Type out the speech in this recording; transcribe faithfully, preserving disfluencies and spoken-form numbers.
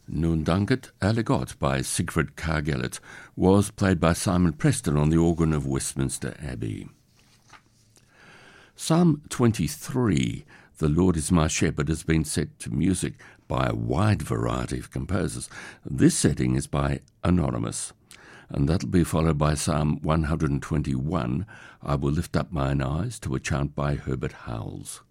Nundanket Allegot by Sigfrid Kargelet was played by Simon Preston on the organ of Westminster Abbey. Psalm twenty-three, The Lord is My Shepherd, has been set to music by a wide variety of composers. This setting is by Anonymous, and that'll be followed by Psalm one hundred twenty-one, I Will Lift Up Mine Eyes, to a chant by Herbert Howells.